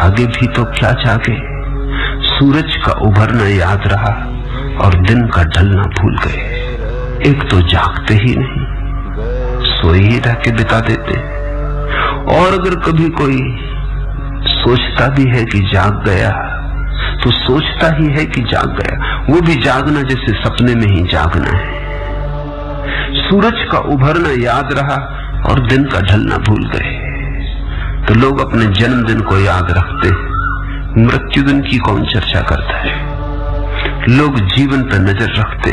जागे भी तो क्या जागे, सूरज का उभरना याद रहा और दिन का ढलना भूल गए। एक तो जागते ही नहीं, सोए ही रह के बिता देते। और अगर कभी कोई सोचता भी है कि जाग गया तो सोचता ही है कि जाग गया, वो भी जागना जैसे सपने में ही जागना है। सूरज का उभरना याद रहा और दिन का ढलना भूल गए। तो लोग अपने जन्मदिन को याद रखते, मृत्यु दिन की कौन चर्चा करता है। लोग जीवन पर नजर रखते,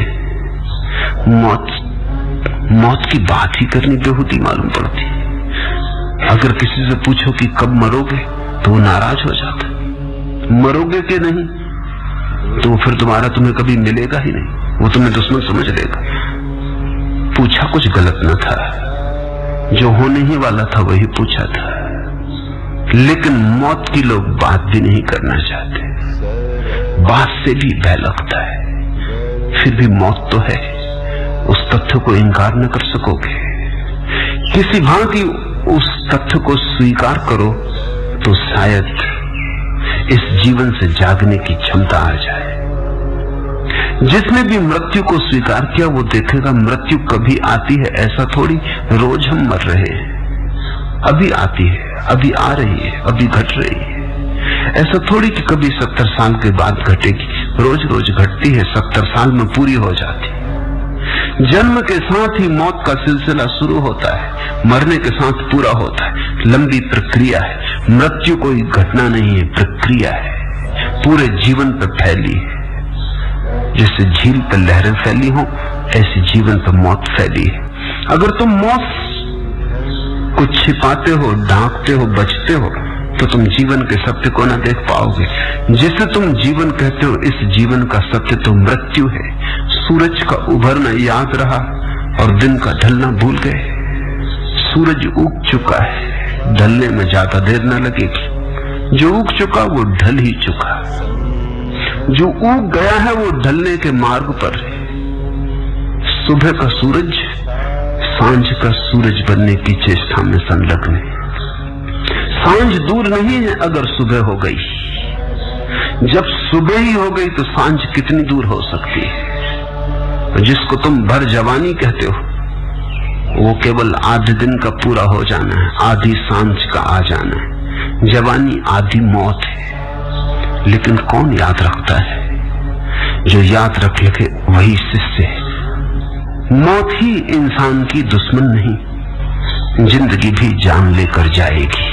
मौत की बात ही करनी बेहूदी मालूम पड़ती। अगर किसी से पूछो कि कब मरोगे तो वो नाराज हो जाता। मरोगे कि नहीं तो फिर तुम्हें कभी मिलेगा ही नहीं, वो तुम्हें दुश्मन समझ लेगा। पूछा कुछ गलत न था, जो होने ही वाला था वही पूछा था। लेकिन मौत की लोग बात भी नहीं करना चाहते, बात से भी भय लगता है। फिर भी मौत तो है, उस तथ्य को इनकार न कर सकोगे। किसी भांति उस तथ्य को स्वीकार करो तो शायद इस जीवन से जागने की क्षमता आ जाए। जिसने भी मृत्यु को स्वीकार किया वो देखेगा मृत्यु कभी आती है, ऐसा थोड़ी रोज हम मर रहे हैं। अभी आती है, अभी आ रही है, अभी घट रही है। ऐसा थोड़ी कि कभी 70 साल के बाद घटेगी, रोज रोज घटती है, 70 साल में पूरी हो जाती है। जन्म के साथ ही मौत का सिलसिला शुरू होता है, मरने के साथ पूरा होता है। लंबी प्रक्रिया है, मृत्यु कोई घटना नहीं है, प्रक्रिया है, पूरे जीवन पर फैली है। जैसे झील पर लहरें फैली हो, ऐसे जीवन पर मौत फैली है। अगर तुम मौत को छिपाते हो, ढांकते हो, बचते हो तो तुम जीवन के सत्य को न देख पाओगे। जिसे तुम जीवन कहते हो, इस जीवन का सत्य तो मृत्यु है। सूरज का उभरना याद रहा और दिन का ढलना भूल गए। सूरज उग चुका है, ढलने में ज्यादा देर न लगेगी। जो उग चुका वो ढल ही चुका, जो उग गया है वो ढलने के मार्ग पर है। सुबह का सूरज सांझ का सूरज बनने की चेष्टा में संलग्न है। सांझ दूर नहीं है अगर सुबह हो गई। जब सुबह ही हो गई तो सांझ कितनी दूर हो सकती है। जिसको तुम भर जवानी कहते हो वो केवल आधे दिन का पूरा हो जाना है, आधी सांझ का आ जाना है। जवानी आधी मौत है। लेकिन कौन याद रखता है? जो याद रख लगे वही शिष्य है। मौत ही इंसान की दुश्मन नहीं, जिंदगी भी जान लेकर जाएगी।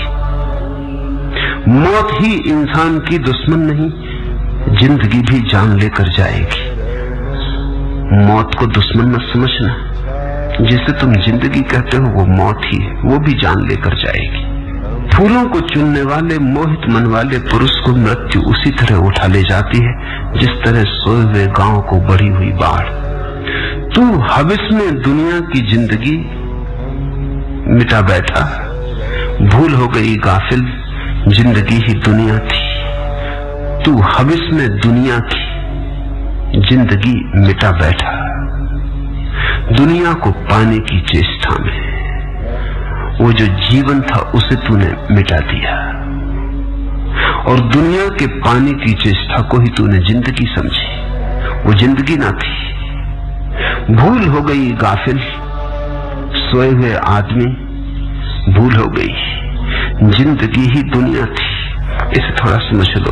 मौत ही इंसान की दुश्मन नहीं, जिंदगी भी जान लेकर जाएगी। मौत को दुश्मन मत समझना, जिसे तुम जिंदगी कहते हो वो मौत ही है, वो भी जान लेकर जाएगी। फूलों को चुनने वाले मोहित मन वाले पुरुष को मृत्यु उसी तरह उठा ले जाती है जिस तरह सोए हुए गांव को बढ़ी हुई बाढ़। तू हविस में दुनिया की जिंदगी मिटा बैठा, भूल हो गई गाफिल, जिंदगी ही दुनिया थी। तू हविस में दुनिया की जिंदगी मिटा बैठा, दुनिया को पाने की चेष्टा में। वो जो जीवन था उसे तूने मिटा दिया और दुनिया के पाने की चेष्टा को ही तूने जिंदगी समझी। वो जिंदगी ना थी। भूल हो गई गाफिल, सोए हुए आदमी, भूल हो गई, जिंदगी ही दुनिया थी। इसे थोड़ा समझ लो।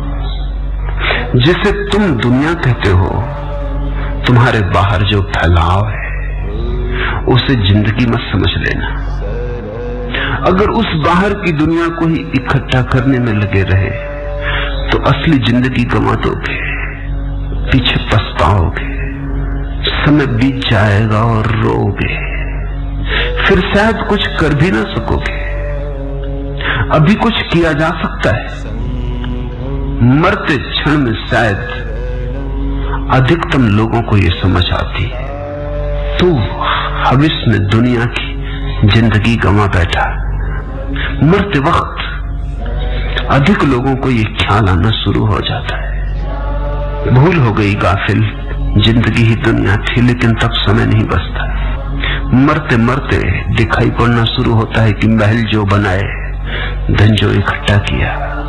जिसे तुम दुनिया कहते हो, तुम्हारे बाहर जो फैलाव है उसे जिंदगी मत समझ लेना। अगर उस बाहर की दुनिया को ही इकट्ठा करने में लगे रहे तो असली जिंदगी गंवा दोगे, पीछे पछताओगे, समय बीत जाएगा और रोओगे, फिर शायद कुछ कर भी ना सकोगे। अभी कुछ किया जा सकता है, मरते क्षण में शायद अधिकतम लोगों को ये समझ आती है। तू हविस में दुनिया की जिंदगी गंवा बैठा। मरते वक्त अधिक लोगों को ये ख्याल आना शुरू हो जाता है, भूल हो गई गाफिल, जिंदगी ही दुनिया थी। लेकिन तब समय नहीं बचता। मरते मरते दिखाई पड़ना शुरू होता है कि महल जो बनाए, धन जो इकट्ठा किया,